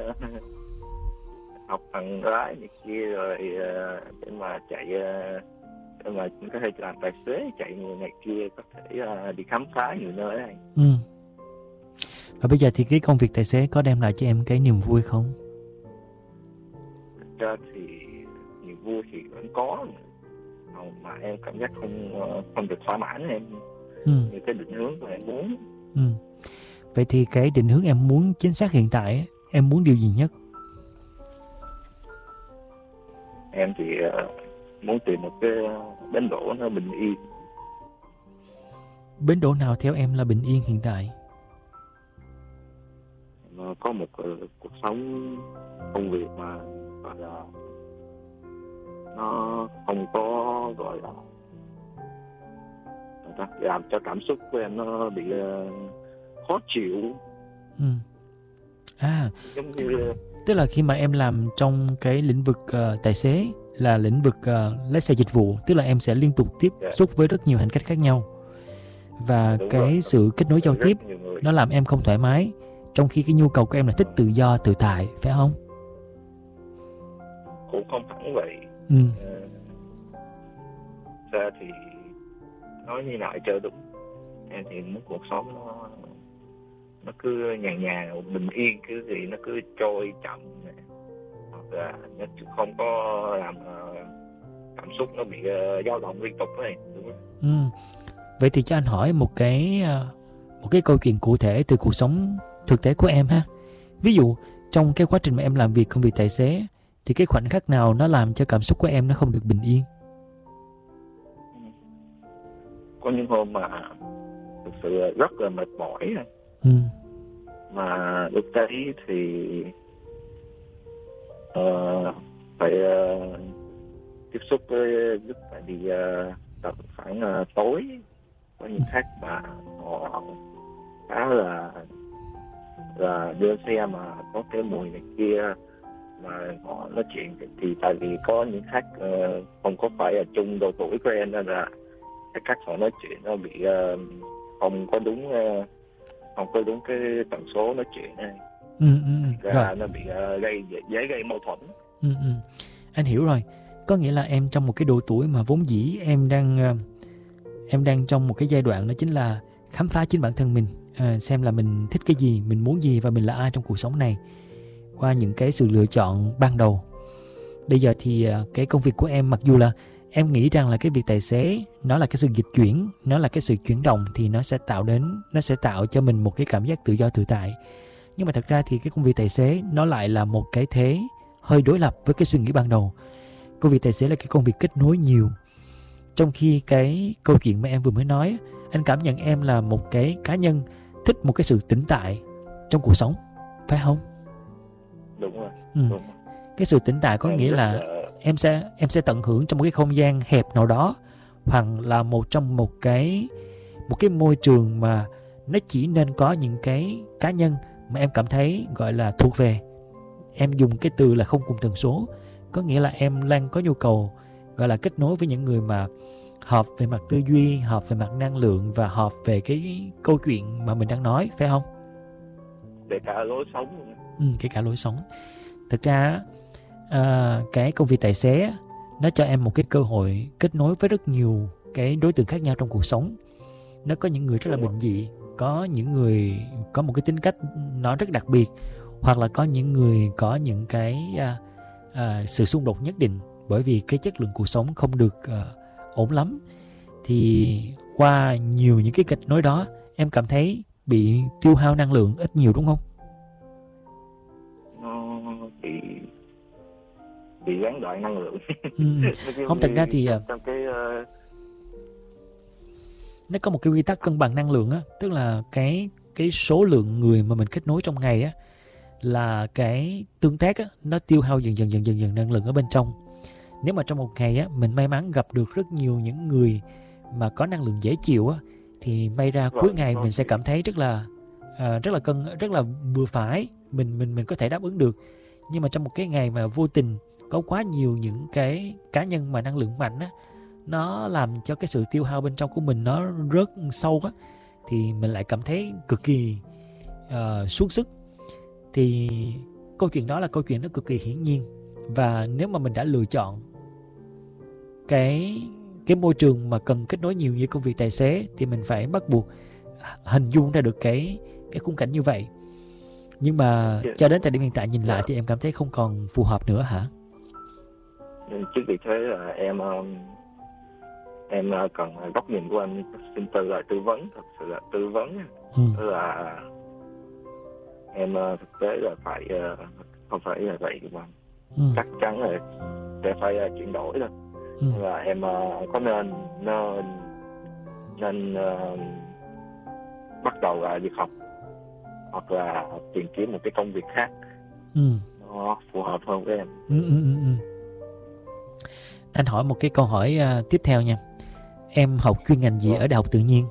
học bằng lái này kia rồi để mà chạy để mà có thể làm tài xế chạy người này kia, có thể đi khám phá nhiều nơi này. Và bây giờ thì cái công việc tài xế có đem lại cho em cái niềm vui không? Thực ra thì niềm vui thì vẫn có, mà em cảm giác không được thỏa mãn em như cái định hướng của em muốn. Vậy thì cái định hướng em muốn chính xác hiện tại em muốn điều gì nhất? Em thì muốn tìm một cái bến đỗ nó bình yên. Bến đỗ nào theo em là bình yên hiện tại? Nó có một cuộc sống công việc mà gọi là nó không có gọi là làm cho cảm xúc của em nó bị khó chịu. Giống như Tức là khi mà em làm trong cái lĩnh vực tài xế là lĩnh vực lái xe dịch vụ, tức là em sẽ liên tục tiếp xúc với rất nhiều hành khách khác nhau, và đúng cái rồi. sự kết nối giao tiếp nó làm em không thoải mái, trong khi cái nhu cầu của em là thích tự do tự tại, phải không? Cũng không hẳn vậy. Ra thì nói như nào cho đúng, em thì muốn cuộc sống nó cứ nhàn nhàn bình yên, cứ gì nó cứ trôi chậm này, hoặc là nó không có làm cảm xúc nó bị dao động liên tục này, đúng không? Vậy thì cho anh hỏi một cái câu chuyện cụ thể từ cuộc sống thực tế của em ha. Ví dụ trong cái quá trình mà em làm việc công việc tài xế thì cái khoảnh khắc nào nó làm cho cảm xúc của em nó không được bình yên? Có những hôm mà thực sự rất là mệt mỏi, mà lúc đấy thì phải tiếp xúc với lúc phải đi tầm khoảng tối, có những khách mà họ khá là đưa xe mà có cái mùi này kia, mà họ nói chuyện thì tại vì có những khách không có phải là chung độ tuổi của em, nên là cái cách họ nói chuyện nó bị không có đúng cái tần số nói chuyện này. Rồi. Nó bị dễ gây mâu thuẫn. Anh hiểu rồi. Có nghĩa là em trong một cái độ tuổi mà vốn dĩ em đang trong một cái giai đoạn đó chính là khám phá chính bản thân mình, xem là mình thích cái gì, mình muốn gì và mình là ai trong cuộc sống này qua những cái sự lựa chọn ban đầu. Bây giờ thì cái công việc của em, mặc dù là em nghĩ rằng là cái việc tài xế nó là cái sự dịch chuyển, nó là cái sự chuyển động, thì nó sẽ tạo cho mình một cái cảm giác tự do tự tại. Nhưng mà thật ra thì cái công việc tài xế nó lại là một cái thế hơi đối lập với cái suy nghĩ ban đầu. Công việc tài xế là cái công việc kết nối nhiều, trong khi cái câu chuyện mà em vừa mới nói, anh cảm nhận em là một cái cá nhân thích một cái sự tĩnh tại trong cuộc sống, phải không? Đúng rồi. Đúng rồi. Cái sự tĩnh tại có nghĩa là em sẽ tận hưởng trong một cái không gian hẹp nào đó, hoặc là trong một cái môi trường mà nó chỉ nên có những cái cá nhân mà em cảm thấy gọi là thuộc về. Em dùng cái từ là không cùng tần số, có nghĩa là em đang có nhu cầu gọi là kết nối với những người mà hợp về mặt tư duy, hợp về mặt năng lượng và hợp về cái câu chuyện mà mình đang nói, phải không? Kể cả lối sống. Kể cả lối sống. Thực ra cái công việc tài xế nó cho em một cái cơ hội kết nối với rất nhiều cái đối tượng khác nhau trong cuộc sống. Nó có những người rất là bình dị, có những người có một cái tính cách nó rất đặc biệt, hoặc là có những người có những cái sự xung đột nhất định bởi vì cái chất lượng cuộc sống không được ổn lắm. Thì qua nhiều những cái kết nối đó, em cảm thấy bị tiêu hao năng lượng ít nhiều, đúng không? Nó bị gián đoạn năng lượng. Không, thật ra thì trong cái nó có một cái quy tắc cân bằng năng lượng á, tức là cái số lượng người mà mình kết nối trong ngày á, là cái tương tác á, nó tiêu hao dần năng lượng ở bên trong. Nếu mà trong một ngày á, mình may mắn gặp được rất nhiều những người mà có năng lượng dễ chịu á, thì may ra cuối ngày mình sẽ cảm thấy rất là vừa phải, mình có thể đáp ứng được. Nhưng mà trong một cái ngày mà vô tình có quá nhiều những cái cá nhân mà năng lượng mạnh á, nó làm cho cái sự tiêu hao bên trong của mình nó rớt sâu á, thì mình lại cảm thấy cực kỳ xuống sức. Thì câu chuyện đó là câu chuyện nó cực kỳ hiển nhiên. Và nếu mà mình đã lựa chọn cái môi trường mà cần kết nối nhiều như công việc tài xế thì mình phải bắt buộc hình dung ra được cái khung cảnh như vậy. Nhưng mà cho đến thời điểm hiện tại nhìn lại thì em cảm thấy không còn phù hợp nữa hả? Chính vì thế là em cần góc nhìn của anh, xin là tư vấn, thật sự là tư vấn. Tức là em thực tế là phải không phải là vậy mà chắc chắn là sẽ phải chuyển đổi thôi. Là em có nên bắt đầu việc học hoặc là tìm kiếm một cái công việc khác nó phù hợp hơn với em. Anh hỏi một cái câu hỏi tiếp theo nha. Em học chuyên ngành gì ở Đại học Tự nhiên?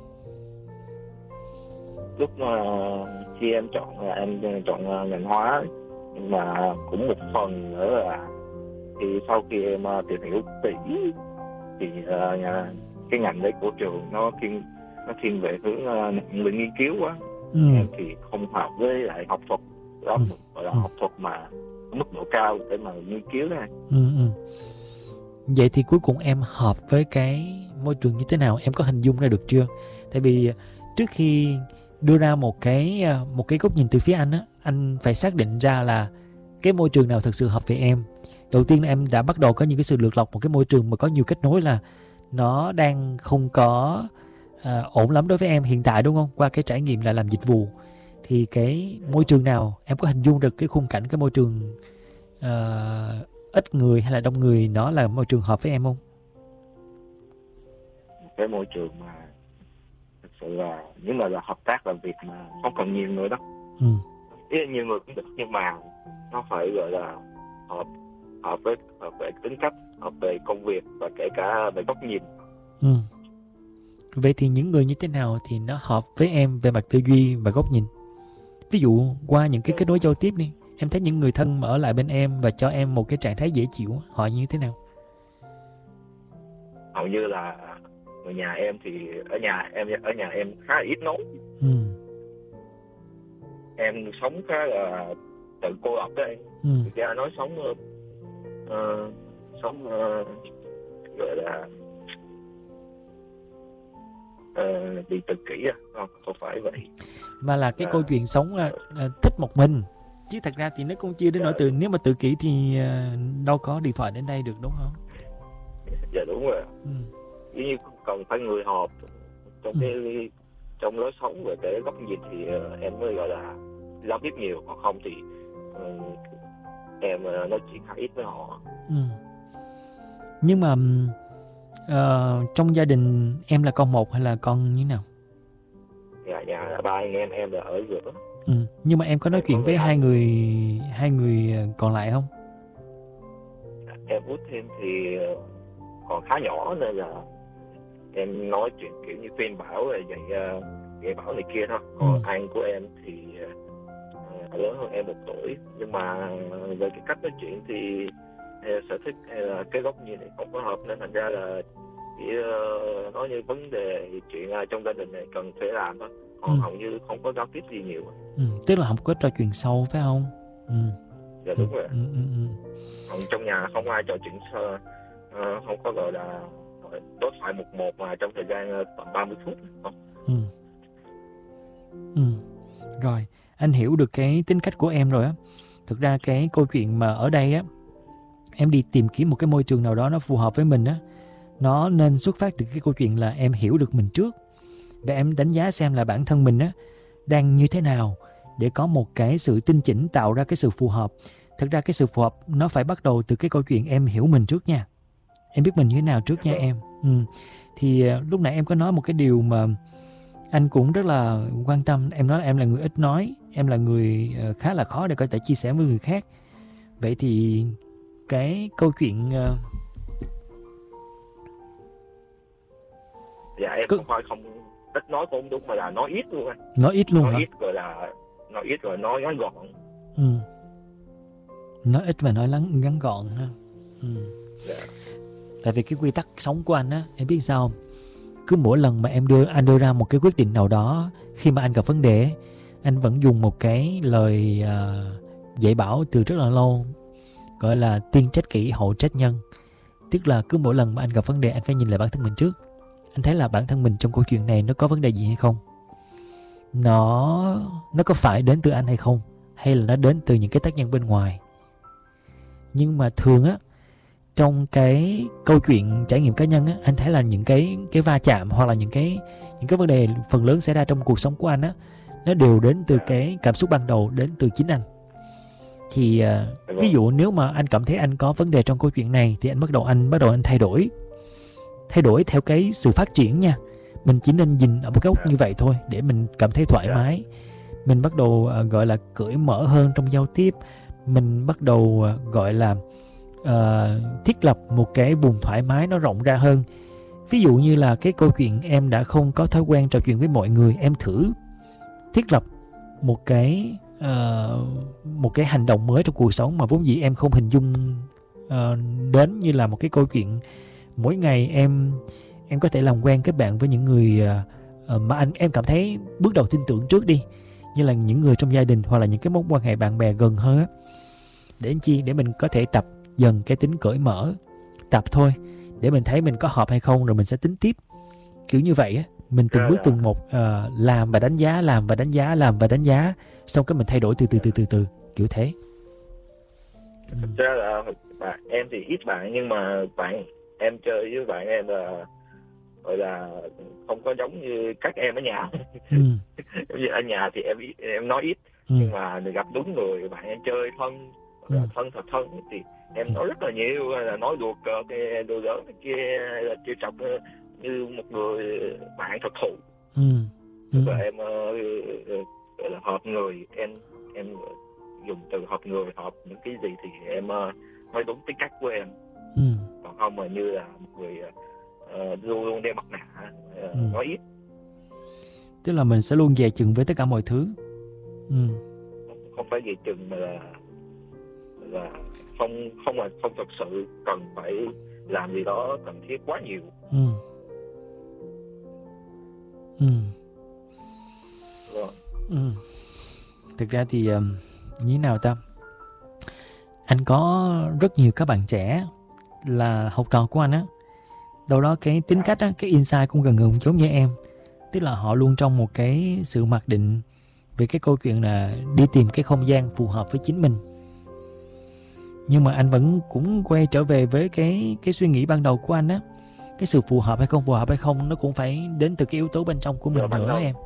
Lúc khi em chọn là em chọn ngành hóa, nhưng mà cũng một phần nữa là thì sau khi em tìm hiểu kỹ thì cái ngành đấy của trường nó thiên về hướng nặng về nghiên cứu quá. Em thì không hợp với lại học thuật đó, gọi là học thuật mà mức độ cao để mà nghiên cứu này. Vậy thì cuối cùng em hợp với cái môi trường như thế nào? Em có hình dung ra được chưa? Tại vì trước khi đưa ra một cái góc nhìn từ phía anh á, anh phải xác định ra là cái môi trường nào thực sự hợp với em. Đầu tiên là em đã bắt đầu có những cái sự lựa lọc một cái môi trường mà có nhiều kết nối là nó đang không có ổn lắm đối với em hiện tại, đúng không? Qua cái trải nghiệm là làm dịch vụ thì cái môi trường nào em có hình dung được cái khung cảnh, cái môi trường ít người hay là đông người nó là môi trường hợp với em không? Cái môi trường mà thực sự là nhưng mà là hợp tác làm việc mà không cần nhiều người đâu. Nhiều người cũng được, nhưng mà nó phải gọi là hợp về tính cách, hợp về công việc và kể cả về góc nhìn. Vậy thì những người như thế nào thì nó hợp với em về mặt tư duy và góc nhìn? Ví dụ qua những cái kết nối giao tiếp đi, em thấy những người thân mà ở lại bên em và cho em một cái trạng thái dễ chịu, họ như thế nào? Hầu như là người nhà em thì ở nhà em khá là ít nói. Em sống khá là tự cô lập đó em. Thực ra nói sống gọi là bị tự kỷ không phải vậy, mà là cái câu chuyện sống thích một mình, chứ thật ra thì nó cũng chưa đến nỗi nếu mà tự kỷ thì đâu có điện thoại đến đây được, đúng không? Dạ đúng rồi. Như cần phải người họp trong lối sống và cái góc nhìn thì em mới gọi là giao tiếp nhiều, hoặc không thì em nói chuyện khá ít với họ. Nhưng mà trong gia đình em là con một hay là con như thế nào? Dạ là ba anh em là ở giữa. Nhưng mà em có nói chuyện với hai người còn lại không? Em út thêm thì còn khá nhỏ nên là em nói chuyện kiểu như khuyên bảo rồi dạy bảo này kia thôi. Còn anh của em thì lớn hơn em 1 tuổi, nhưng mà về cái cách nói chuyện thì sở thích hay là cái góc nhìn này không có hợp, nên thành ra là chỉ nói như vấn đề chuyện trong gia đình này cần phải làm thôi, còn hầu như không có giao tiếp gì nhiều. Tức là không có trò chuyện sâu phải không? Dạ đúng rồi. Còn trong nhà không ai trò chuyện sâu, không có gọi là đối thoại một mà trong thời gian tầm 30 phút không. Rồi, anh hiểu được cái tính cách của em rồi á. Thực ra cái câu chuyện mà ở đây á, em đi tìm kiếm một cái môi trường nào đó nó phù hợp với mình á, nó nên xuất phát từ cái câu chuyện là em hiểu được mình trước và em đánh giá xem là bản thân mình á đang như thế nào để có một cái sự tinh chỉnh tạo ra cái sự phù hợp. Thực ra cái sự phù hợp nó phải bắt đầu từ cái câu chuyện em hiểu mình trước nha. Em biết mình như thế nào trước nha em. Thì lúc nãy em có nói một cái điều mà anh cũng rất là quan tâm. Em nói là em là người ít nói, em là người khá là khó để có thể chia sẻ với người khác. Vậy thì cái câu chuyện dạ em không phải không ít nói cũng đúng, mà là nói ít luôn anh. Nói ít luôn nói hả? Ít gọi là nói ít rồi nói gọn. Nói ít và nói ngắn gọn ha. Dạ. Tại vì cái quy tắc sống của anh á, em biết sao không? Cứ mỗi lần mà anh đưa ra một cái quyết định nào đó, khi mà anh gặp vấn đề, anh vẫn dùng một cái lời dạy bảo từ rất là lâu, gọi là tiên trách kỷ hậu trách nhân. Tức là cứ mỗi lần mà anh gặp vấn đề anh phải nhìn lại bản thân mình trước. Anh thấy là bản thân mình trong câu chuyện này nó có vấn đề gì hay không, nó có phải đến từ anh hay không, hay là nó đến từ những cái tác nhân bên ngoài. Nhưng mà thường á, trong cái câu chuyện trải nghiệm cá nhân á, anh thấy là những cái va chạm hoặc là những cái vấn đề phần lớn xảy ra trong cuộc sống của anh á, nó đều đến từ cái cảm xúc ban đầu, đến từ chính anh. Thì ví dụ nếu mà anh cảm thấy anh có vấn đề trong câu chuyện này thì anh bắt đầu anh thay đổi theo cái sự phát triển nha. Mình chỉ nên nhìn ở một góc như vậy thôi để mình cảm thấy thoải mái. Mình bắt đầu gọi là cởi mở hơn trong giao tiếp. Mình bắt đầu gọi là thiết lập một cái vùng thoải mái nó rộng ra hơn. Ví dụ như là cái câu chuyện em đã không có thói quen trò chuyện với mọi người, em thử thiết lập một cái hành động mới trong cuộc sống mà vốn dĩ em không hình dung đến, như là một cái câu chuyện mỗi ngày em có thể làm quen kết bạn với những người mà em cảm thấy bước đầu tin tưởng trước đi, như là những người trong gia đình hoặc là những cái mối quan hệ bạn bè gần hơn á. Để mình có thể tập dần cái tính cởi mở, tập thôi để mình thấy mình có hợp hay không rồi mình sẽ tính tiếp, kiểu như vậy á. Mình từng bước từng một làm và đánh giá, xong cái mình thay đổi từ từ kiểu thế. Thực ra là em thì ít bạn, nhưng mà em chơi với bạn em là gọi là không có giống như các em ở nhà. Giống như ở nhà thì em nói ít, nhưng mà gặp đúng người bạn em chơi thân thì em nói rất là nhiều, là nói đùa cợt cái đồ lớn cái kia, là trêu chọc như một người bạn thật thụ. Tức là em gọi là hợp người, em dùng từ hợp người, hợp những cái gì thì em nói đúng tính cách của em. Còn không mà như là một người luôn luôn đeo mặt nạ, nói ít. Tức là mình sẽ luôn dè chừng với tất cả mọi thứ. Không phải dè chừng mà là không thật sự cần phải làm gì đó cần thiết quá nhiều. Thực ra thì như thế nào ta, anh có rất nhiều các bạn trẻ là học trò của anh á, đâu đó cái tính cách á, cái insight cũng gần giống như em. Tức là họ luôn trong một cái sự mặc định về cái câu chuyện là đi tìm cái không gian phù hợp với chính mình. Nhưng mà anh vẫn cũng quay trở về với cái suy nghĩ ban đầu của anh á. Cái sự phù hợp hay không nó cũng phải đến từ cái yếu tố bên trong của mình nữa em.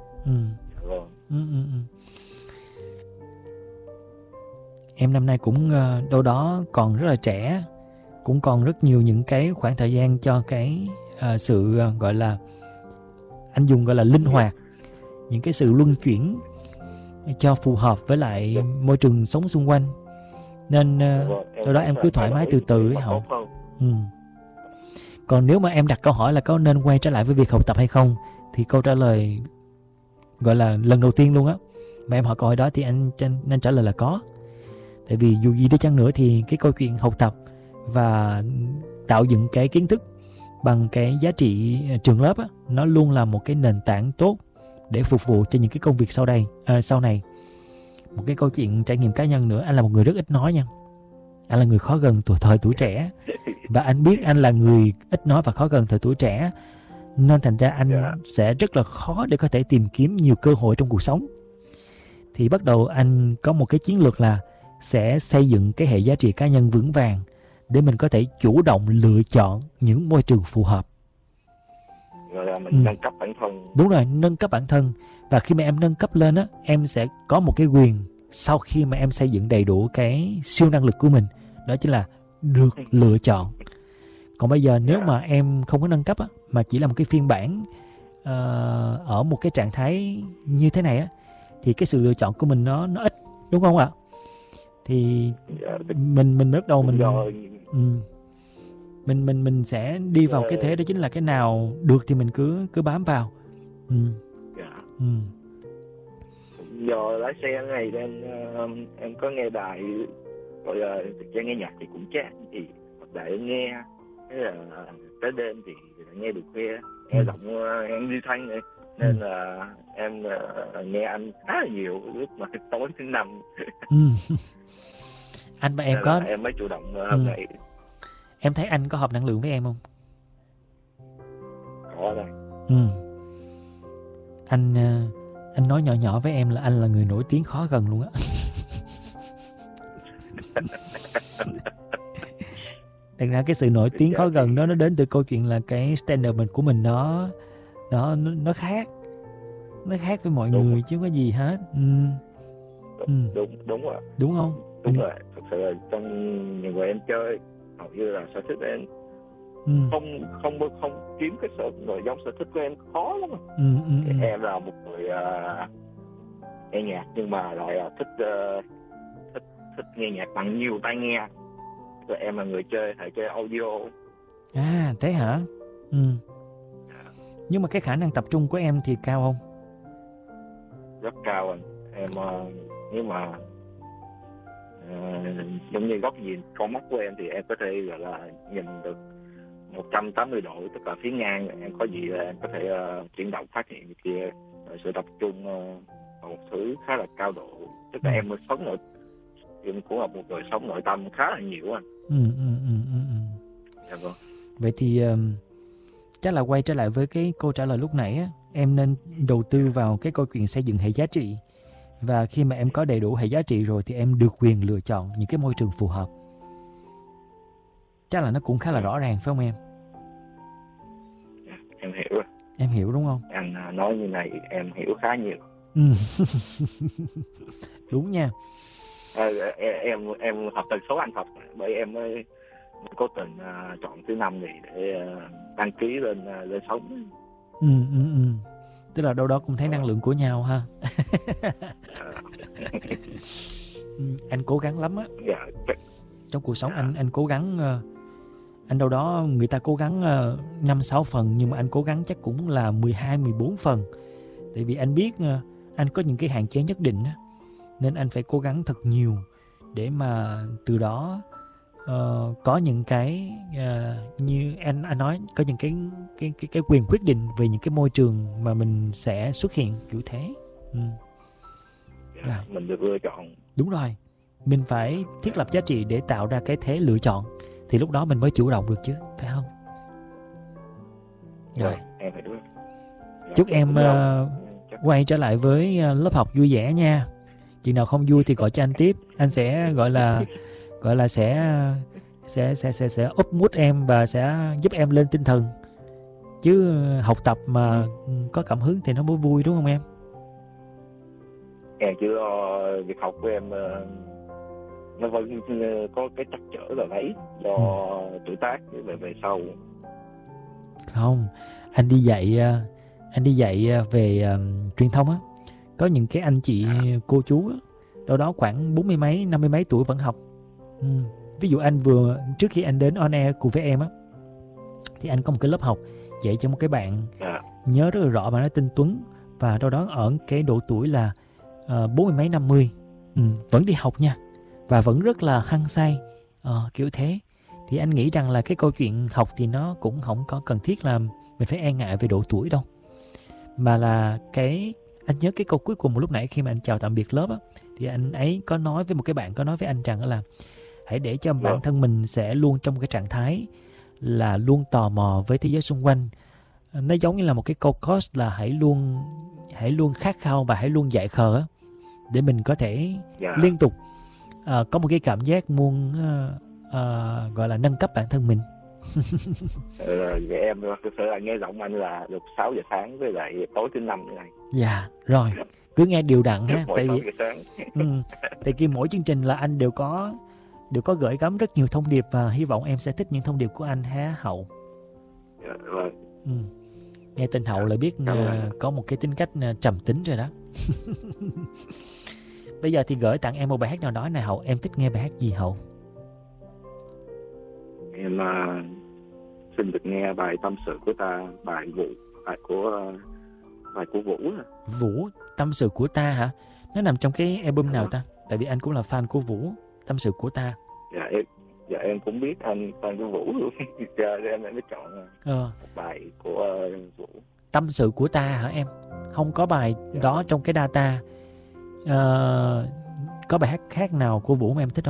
Em năm nay cũng đâu đó còn rất là trẻ, cũng còn rất nhiều những cái khoảng thời gian cho cái sự gọi là, anh dùng gọi là linh hoạt, những cái sự luân chuyển cho phù hợp với lại môi trường sống xung quanh. Nên đâu đó em cứ thoải mái từ từ ấy Hậu. Còn nếu mà em đặt câu hỏi là có nên quay trở lại với việc học tập hay không, thì câu trả lời gọi là lần đầu tiên luôn á mà em hỏi câu hỏi đó thì anh nên trả lời là có. Tại vì dù gì đi chăng nữa thì cái câu chuyện học tập và tạo dựng cái kiến thức bằng cái giá trị trường lớp á, nó luôn là một cái nền tảng tốt để phục vụ cho những cái công việc sau này. Một cái câu chuyện trải nghiệm cá nhân nữa, anh là một người rất ít nói nha. Anh là người khó gần thời tuổi trẻ, và anh biết anh là người ít nói và khó gần thời tuổi trẻ, nên thành ra anh sẽ rất là khó để có thể tìm kiếm nhiều cơ hội trong cuộc sống. Thì bắt đầu anh có một cái chiến lược là sẽ xây dựng cái hệ giá trị cá nhân vững vàng để mình có thể chủ động lựa chọn những môi trường phù hợp. Rồi là mình nâng cấp bản thân. Đúng rồi, nâng cấp bản thân. Và khi mà em nâng cấp lên á, em sẽ có một cái quyền sau khi mà em xây dựng đầy đủ cái siêu năng lực của mình, đó chính là được lựa chọn. Còn bây giờ nếu mà em không có nâng cấp á, mà chỉ là một cái phiên bản ở một cái trạng thái như thế này á, thì cái sự lựa chọn của mình nó ít, đúng không ạ? Thì mình bắt đầu mình sẽ đi vào cái thế đó, chính là cái nào được thì mình cứ bám vào. Giờ lái xe này em có nghe đài, gọi là thực ra nghe nhạc thì cũng chán, thì đài em nghe, thế là tới đêm thì nghe được khuya, nghe giọng em đi thanh này, nên là em nghe anh khá là nhiều lúc mà tối thứ năm. Anh và em Nên có là em mới chủ động hôm nay. Em thấy anh có hợp năng lượng với em không? Có đây. Anh nói nhỏ nhỏ với em là anh là người nổi tiếng khó gần luôn á. Thật ra cái sự nổi tiếng khó gần đó nó đến từ câu chuyện là cái standard của mình nó khác. Nó khác với mọi người chứ không có gì hết. Đúng rồi. Đúng không? Đúng rồi. Thực sự là trong những người em chơi hầu như là sở thích em không kiếm cái người giống sở thích của em khó lắm. Em là một người nghe nhạc nhưng mà lại thích nghe nhạc bằng nhiều tai nghe. Rồi em là người chơi audio. À thế hả? Nhưng mà cái khả năng tập trung của em thì cao không? Rất cao anh. Em nếu mà giống như góc nhìn con mắt của em thì em có thể gọi là nhìn được 180 độ, tức là phía ngang. Em có gì là em có thể chuyển động phát hiện như kia. Sự tập trung một thứ khá là cao độ. Tức là em cũng là một người sống nội tâm khá là nhiều anh. Dạ vâng. Vậy thì chắc là quay trở lại với cái câu trả lời lúc nãy á, em nên đầu tư vào cái câu chuyện xây dựng hệ giá trị. Và khi mà em có đầy đủ hệ giá trị rồi thì em được quyền lựa chọn những cái môi trường phù hợp. Chắc là nó cũng khá là rõ ràng phải không em? Em hiểu rồi. Em hiểu đúng không? Anh nói như này em hiểu khá nhiều. Đúng nha. Em hợp tần số anh thật, bởi em mới cố tình chọn thứ năm này để đăng ký lên sống. Tức là đâu đó cũng thấy năng lượng của nhau ha. Anh cố gắng lắm á. Trong cuộc sống anh cố gắng, anh đâu đó người ta cố gắng 5-6 phần nhưng mà anh cố gắng chắc cũng là 12-14 phần. Tại vì anh biết anh có những cái hạn chế nhất định á, nên anh phải cố gắng thật nhiều để mà từ đó có những cái như anh nói, có những cái quyền quyết định về những cái môi trường mà mình sẽ xuất hiện kiểu thế. Mình được lựa chọn. Đúng rồi, mình phải thiết lập giá trị để tạo ra cái thế lựa chọn thì lúc đó mình mới chủ động được chứ, phải không? Rồi, em hiểu. Chúc em quay trở lại với lớp học vui vẻ nha. Chuyện nào không vui thì gọi cho anh tiếp, anh sẽ gọi là sẽ up mood em và sẽ giúp em lên tinh thần. Chứ học tập mà có cảm hứng thì nó mới vui đúng không em? Em chưa việc học của em nó vẫn có cái trắc trở là đấy do tuổi tác về sau. Không, anh đi dạy về truyền thông á, có những cái anh chị cô chú á, đâu đó khoảng 40 mấy 50 mấy tuổi vẫn học. Ví dụ anh trước khi anh đến on air cùng với em á, thì anh có một cái lớp học dạy cho một cái bạn nhớ rất là rõ, bạn nó tên Tuấn, và đâu đó ở cái độ tuổi là 40 mấy 50, vẫn đi học nha, và vẫn rất là hăng say kiểu thế. Thì anh nghĩ rằng là cái câu chuyện học thì nó cũng không có cần thiết là mình phải e ngại về độ tuổi đâu, mà là anh nhớ cái câu cuối cùng một lúc nãy khi mà anh chào tạm biệt lớp á, thì anh ấy có nói với một cái bạn, có nói với anh rằng là hãy để cho bản thân mình sẽ luôn trong cái trạng thái là luôn tò mò với thế giới xung quanh. Nó giống như là một cái câu coach là hãy luôn khát khao và hãy luôn dại khờ á, để mình có thể liên tục có một cái cảm giác muốn gọi là nâng cấp bản thân mình. Vậy em thực sự là nghe giọng anh là được 6 giờ sáng với lại tối thứ năm như này. Dạ, rồi. Cứ nghe đều đặn ha, tại vì tại vì mỗi chương trình là anh đều có gửi gắm rất nhiều thông điệp, và hy vọng em sẽ thích những thông điệp của anh ha Hậu. Dạ, vâng. Nghe tên Hậu là biết có một cái tính cách trầm tính rồi đó. Bây giờ thì gửi tặng em một bài hát nào đó này Hậu, em thích nghe bài hát gì Hậu? Em xin được nghe bài Tâm sự của ta, bài của Vũ. Vũ, Tâm sự của ta hả? Nó nằm trong cái album nào ta? Tại vì anh cũng là fan của Vũ, Tâm sự của ta. Dạ em cũng biết anh fan của Vũ luôn. Giờ em mới chọn một bài của Vũ. tâm sự của ta hả em? Không có bài đó trong cái data. Có bài hát khác nào của Vũ mà em thích không?